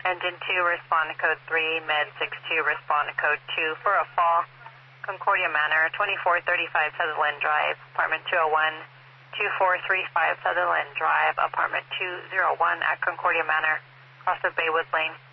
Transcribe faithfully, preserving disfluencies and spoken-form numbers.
Engine two, respond to code three, Med six two, respond to code two for a fall. Concordia Manor, twenty-four thirty-five Sutherland Drive, apartment two oh one, twenty-four thirty-five Sutherland Drive, apartment two oh one at Concordia Manor, cross of Baywood Lane.